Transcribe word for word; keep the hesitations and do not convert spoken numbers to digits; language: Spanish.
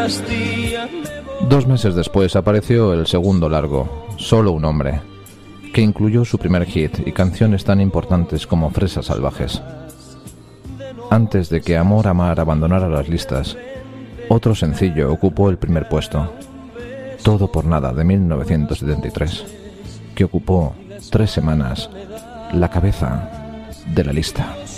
Dos meses después apareció el segundo largo, Solo un hombre, que incluyó su primer hit y canciones tan importantes como Fresas salvajes. Antes de que Amor Amar abandonara las listas, otro sencillo ocupó el primer puesto, Todo por nada, de mil novecientos setenta y tres, que ocupó tres semanas la cabeza de la lista.